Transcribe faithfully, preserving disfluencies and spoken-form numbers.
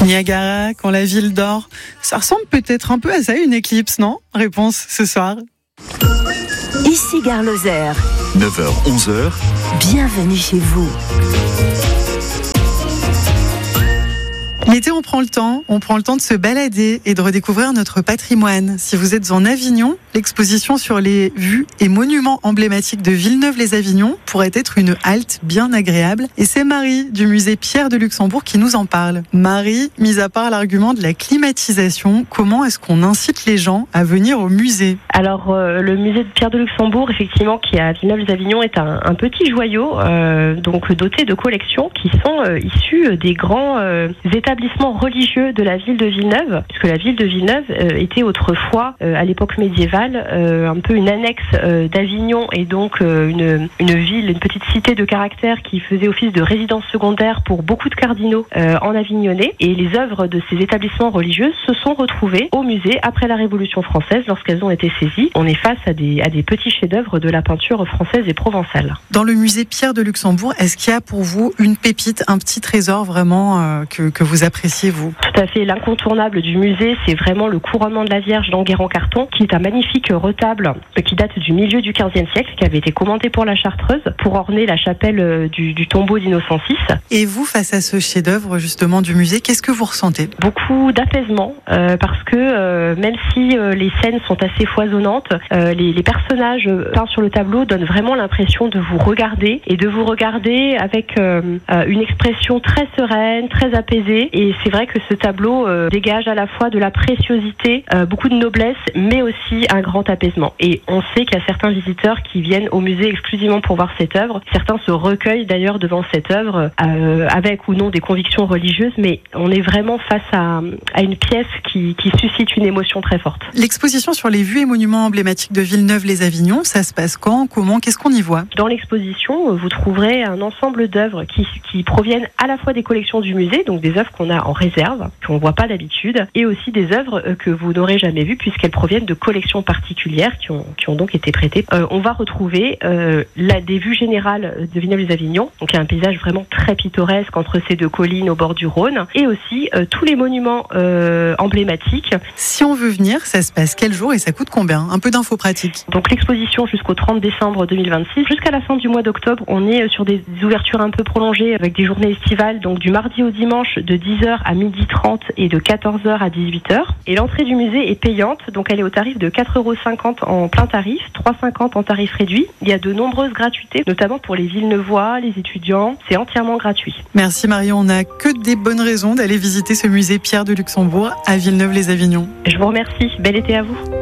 Niagara, quand la ville dort. Ça ressemble peut-être un peu à ça, une éclipse, non ? Réponse ce soir. Ici Gare Lozère. neuf heures onze heures. Bienvenue chez vous. L'été, on prend le temps, on prend le temps de se balader et de redécouvrir notre patrimoine. Si vous êtes en Avignon, l'exposition sur les vues et monuments emblématiques de Villeneuve-les-Avignon pourrait être une halte bien agréable. Et c'est Marie du musée Pierre de Luxembourg qui nous en parle. Marie, mis à part l'argument de la climatisation, comment est-ce qu'on incite les gens à venir au musée ? Alors, euh, le musée de Pierre de Luxembourg, effectivement, qui est à Villeneuve-les-Avignon, est un, un petit joyau, euh, donc doté de collections qui sont euh, issues des grands euh, établissements religieux de la ville de Villeneuve, puisque la ville de Villeneuve euh, était autrefois, euh, à l'époque médiévale, euh, un peu une annexe euh, d'Avignon et donc euh, une, une ville, une petite cité de caractère qui faisait office de résidence secondaire pour beaucoup de cardinaux euh, en Avignonnais. Et les œuvres de ces établissements religieux se sont retrouvées au musée après la Révolution française lorsqu'elles ont été saisies. On est face à des, à des petits chefs-d'œuvre de la peinture française et provençale. Dans le musée Pierre de Luxembourg, est-ce qu'il y a pour vous une pépite, un petit trésor vraiment euh, que, que vous appréciez-vous ? Tout à fait. L'incontournable du musée, c'est vraiment le couronnement de la Vierge d'Enguerrand Carton, qui est un magnifique retable qui date du milieu du quinzième siècle, qui avait été commandé pour la Chartreuse pour orner la chapelle du, du tombeau d'Innocent six. Et vous, face à ce chef-d'œuvre justement du musée, qu'est-ce que vous ressentez ? Beaucoup d'apaisement, euh, parce que euh, même si euh, les scènes sont assez foisonnantes, euh, les, les personnages peints sur le tableau donnent vraiment l'impression de vous regarder et de vous regarder avec euh, euh, une expression très sereine, très apaisée. Et c'est vrai que ce tableau euh, dégage à la fois de la préciosité, euh, beaucoup de noblesse, mais aussi un grand apaisement. Et on sait qu'il y a certains visiteurs qui viennent au musée exclusivement pour voir cette œuvre. Certains se recueillent d'ailleurs devant cette œuvre, euh, avec ou non des convictions religieuses, mais on est vraiment face à, à une pièce qui, qui suscite une émotion très forte. L'exposition sur les vues et monuments emblématiques de Villeneuve-les-Avignon, ça se passe quand, comment, qu'est-ce qu'on y voit ? Dans l'exposition, vous trouverez un ensemble d'œuvres qui, qui proviennent à la fois des collections du musée, donc des œuvres qu'on a en réserve, qu'on ne voit pas d'habitude, et aussi des œuvres que vous n'aurez jamais vues puisqu'elles proviennent de collections particulières qui ont, qui ont donc été prêtées. Euh, on va retrouver euh, la, des vues générales de Villeneuve-les-Avignon, donc il y a un paysage vraiment très pittoresque entre ces deux collines au bord du Rhône, et aussi euh, tous les monuments euh, emblématiques. Si on veut venir, ça se passe quel jour et ça coûte combien ? Un peu d'infos pratiques. Donc l'exposition jusqu'au trente décembre deux mille vingt-six, jusqu'à la fin du mois d'octobre, on est sur des ouvertures un peu prolongées avec des journées estivales, donc du mardi au dimanche de dix heures à midi trente et de quatorze heures à dix-huit heures. Et l'entrée du musée est payante, donc elle est au tarif de quatre euros cinquante en plein tarif, trois euros cinquante en tarif réduit. Il y a de nombreuses gratuités, notamment pour les Villeneuvois, les étudiants. C'est entièrement gratuit. Merci Marie, on n'a que des bonnes raisons d'aller visiter ce musée Pierre de Luxembourg à Villeneuve-les-Avignon. Je vous remercie. Bel été à vous.